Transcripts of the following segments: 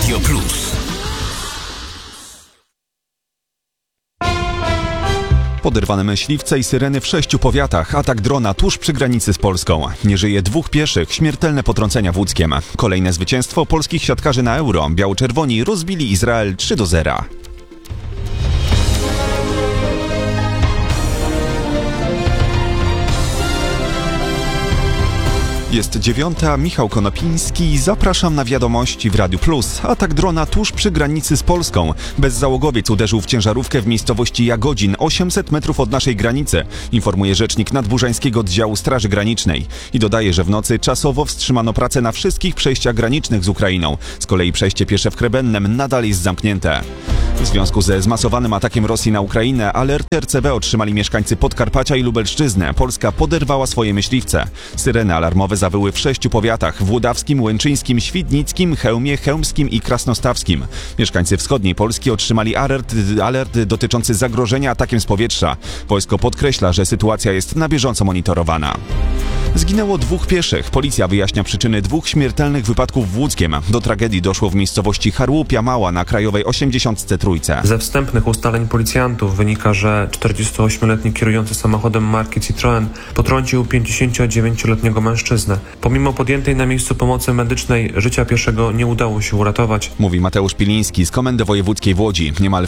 Radio Plus. Poderwane myśliwce i syreny w 6 powiatach, atak drona tuż przy granicy z Polską. Nie żyje 2 pieszych, śmiertelne potrącenia w Łódzkiem. Kolejne zwycięstwo polskich siatkarzy na Euro. Biało-czerwoni rozbili Izrael 3-0. Jest 9, Michał Konopiński. Zapraszam na wiadomości w Radiu Plus. Atak drona tuż przy granicy z Polską. Bezzałogowiec uderzył w ciężarówkę w miejscowości Jagodzin, 800 metrów od naszej granicy, informuje rzecznik Nadburzańskiego Oddziału Straży Granicznej. I dodaje, że w nocy czasowo wstrzymano pracę na wszystkich przejściach granicznych z Ukrainą. Z kolei przejście piesze w Krebennem nadal jest zamknięte. W związku ze zmasowanym atakiem Rosji na Ukrainę alerty RCW otrzymali mieszkańcy Podkarpacia i Lubelszczyzny. Polska poderwała swoje myśliwce. Syreny alarmowe zawyły w 6 powiatach: włodawskim, łęczyńskim, świdnickim, Chełmie, chełmskim i krasnostawskim. Mieszkańcy wschodniej Polski otrzymali alert dotyczący zagrożenia atakiem z powietrza. Wojsko podkreśla, że sytuacja jest na bieżąco monitorowana. Zginęło 2 pieszych. Policja wyjaśnia przyczyny 2 śmiertelnych wypadków w Łódzkiem. Do tragedii doszło w miejscowości Charłupia Mała na Krajowej 83. Ze wstępnych ustaleń policjantów wynika, że 48-letni kierujący samochodem marki Citroen potrącił 59-letniego mężczyznę. Pomimo podjętej na miejscu pomocy medycznej życia pieszego nie udało się uratować. Mówi Mateusz Piliński z Komendy Wojewódzkiej w Łodzi. Niemal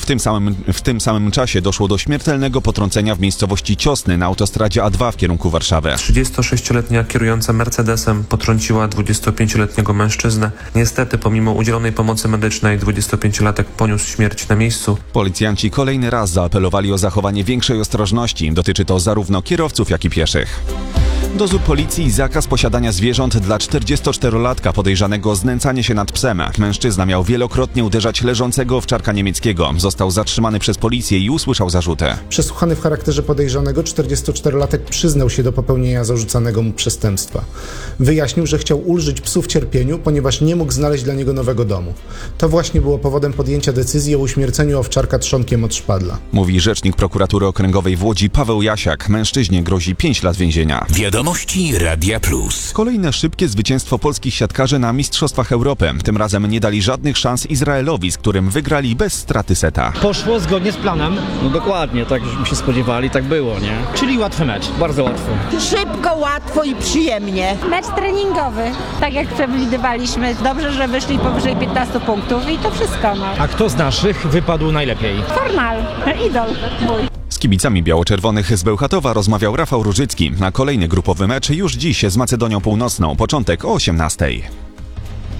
w tym samym czasie doszło do śmiertelnego potrącenia w miejscowości Ciosny na autostradzie A2 w kierunku Warszawy. 36-letnia kierująca Mercedesem potrąciła 25-letniego mężczyznę. Niestety, pomimo udzielonej pomocy medycznej, 25-latek poniósł śmierć na miejscu. Policjanci kolejny raz zaapelowali o zachowanie większej ostrożności. Dotyczy to zarówno kierowców, jak i pieszych. Dozór policji i zakaz posiadania zwierząt dla 44-latka podejrzanego o znęcanie się nad psem. Mężczyzna miał wielokrotnie uderzać leżącego owczarka niemieckiego. Został zatrzymany przez policję i usłyszał zarzuty. Przesłuchany w charakterze podejrzanego, 44-latek przyznał się do popełnienia zarzucanego mu przestępstwa. Wyjaśnił, że chciał ulżyć psu w cierpieniu, ponieważ nie mógł znaleźć dla niego nowego domu. To właśnie było powodem podjęcia decyzji o uśmierceniu owczarka trzonkiem od szpadla. Mówi rzecznik prokuratury okręgowej w Łodzi Paweł Jasiak. Mężczyźnie grozi 5 lat więzienia. Wiadomości Radia Plus. Kolejne szybkie zwycięstwo polskich siatkarzy na Mistrzostwach Europy. Tym razem nie dali żadnych szans Izraelowi, z którym wygrali bez straty seta. Poszło zgodnie z planem. No dokładnie, tak żeśmy się spodziewali, tak było, nie? Czyli łatwy mecz. Bardzo łatwy. Szybko, łatwo i przyjemnie. Mecz treningowy, tak jak przewidywaliśmy. Dobrze, że wyszli powyżej 15 punktów i to wszystko. No. A kto z naszych wypadł najlepiej? Fornal, idol mój. Z kibicami biało-czerwonych z Bełchatowa rozmawiał Rafał Różycki. Na kolejny grupowy mecz już dziś z Macedonią Północną. Początek o 18:00.